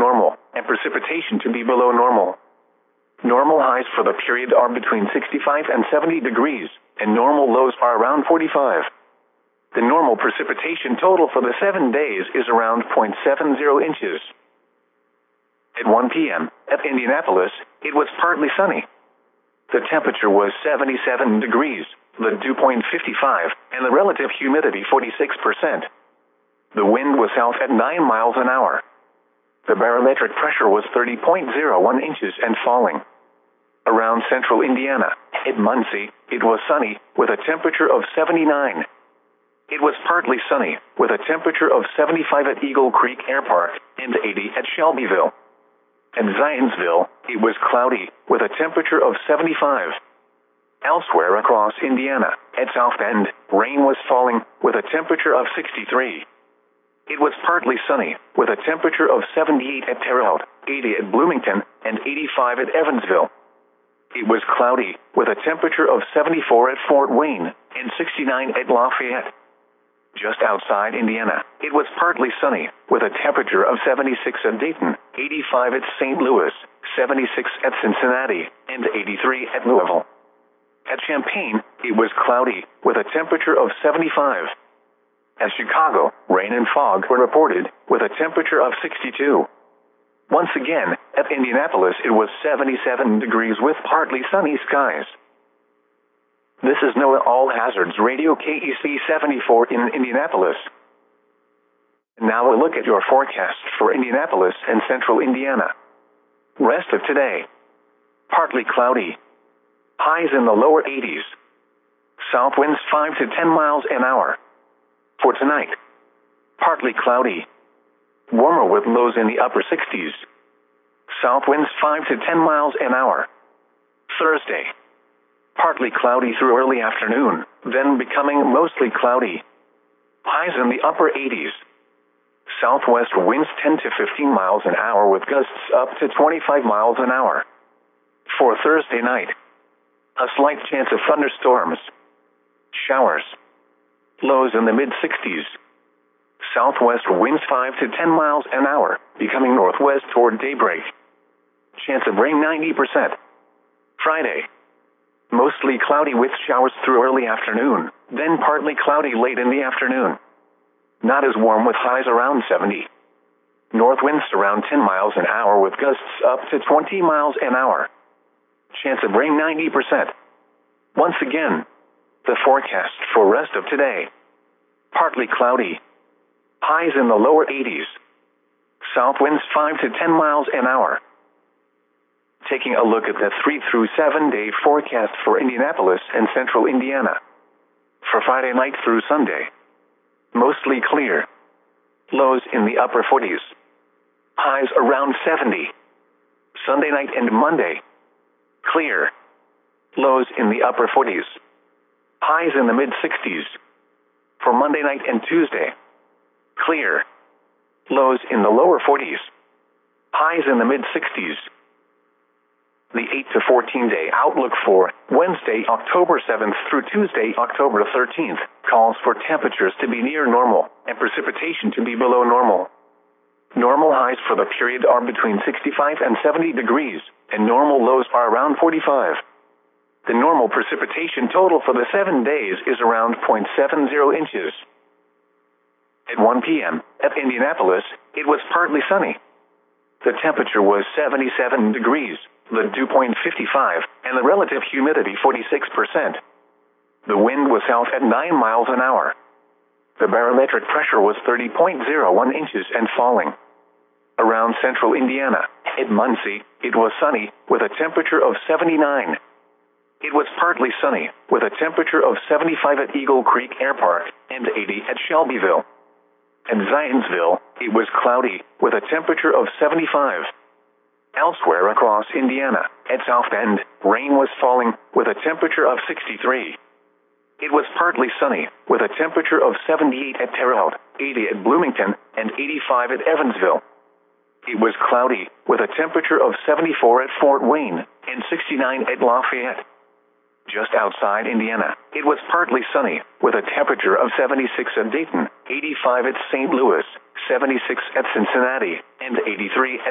normal, and precipitation to be below normal. Normal highs for the period are between 65 and 70 degrees, and normal lows are around 45. The normal precipitation total for the 7 days is around 0.70 inches. At 1 p.m., at Indianapolis, it was partly sunny. The temperature was 77 degrees, the dew point 55, and the relative humidity 46%. The wind was south at 9 miles an hour. The barometric pressure was 30.01 inches and falling. Around central Indiana, at Muncie, it was sunny, with a temperature of 79. It was partly sunny, with a temperature of 75 at Eagle Creek Air Park, and 80 at Shelbyville. At Zionsville, it was cloudy, with a temperature of 75. Elsewhere across Indiana, at South Bend, rain was falling, with a temperature of 63. It was partly sunny, with a temperature of 78 at Terre Haute, 80 at Bloomington, and 85 at Evansville. It was cloudy, with a temperature of 74 at Fort Wayne, and 69 at Lafayette. Just outside Indiana, it was partly sunny, with a temperature of 76 at Dayton, 85 at St. Louis, 76 at Cincinnati, and 83 at Louisville. At Champaign, it was cloudy, with a temperature of 75. At Chicago, rain and fog were reported, with a temperature of 62. Once again, at Indianapolis it was 77 degrees with partly sunny skies. This is NOAA All Hazards Radio KEC 74 in Indianapolis. Now a look at your forecast for Indianapolis and central Indiana. Rest of today. Partly cloudy. Highs in the lower 80s. South winds 5 to 10 miles an hour. For tonight, partly cloudy. Warmer with lows in the upper 60s. South winds 5 to 10 miles an hour. Thursday, partly cloudy through early afternoon, then becoming mostly cloudy. Highs in the upper 80s. Southwest winds 10 to 15 miles an hour with gusts up to 25 miles an hour. For Thursday night, a slight chance of thunderstorms. Showers. Lows in the mid-60s. Southwest winds 5 to 10 miles an hour, becoming northwest toward daybreak. Chance of rain 90%. Friday. Mostly cloudy with showers through early afternoon, then partly cloudy late in the afternoon. Not as warm with highs around 70. North winds around 10 miles an hour with gusts up to 20 miles an hour. Chance of rain 90%. Once again, the forecast for rest of today. Partly cloudy. Highs in the lower 80s. South winds 5 to 10 miles an hour. Taking a look at the 3 through 7 day forecast for Indianapolis and central Indiana. For Friday night through Sunday. Mostly clear. Lows in the upper 40s. Highs around 70. Sunday night and Monday. Clear. Lows in the upper 40s. Highs in the mid-60s. For Monday night and Tuesday. Clear. Lows in the lower 40s. Highs in the mid-60s. The 8 to 14 day outlook for Wednesday, October 7th through Tuesday, October 13th, calls for temperatures to be near normal and precipitation to be below normal. Normal highs for the period are between 65 and 70 degrees, and normal lows are around 45. The normal precipitation total for the 7 days is around 0.70 inches. At 1 p.m., at Indianapolis, it was partly sunny. The temperature was 77 degrees, the dew point 55, and the relative humidity 46%. The wind was south at 9 miles an hour. The barometric pressure was 30.01 inches and falling. Around central Indiana, at Muncie, it was sunny, with a temperature of 79. It was partly sunny, with a temperature of 75 at Eagle Creek Air Park, and 80 at Shelbyville. At Zionsville, it was cloudy, with a temperature of 75. Elsewhere across Indiana, at South Bend, rain was falling, with a temperature of 63. It was partly sunny, with a temperature of 78 at Terre Haute, 80 at Bloomington, and 85 at Evansville. It was cloudy, with a temperature of 74 at Fort Wayne, and 69 at Lafayette. Just outside Indiana, it was partly sunny, with a temperature of 76 at Dayton, 85 at St. Louis, 76 at Cincinnati, and 83 at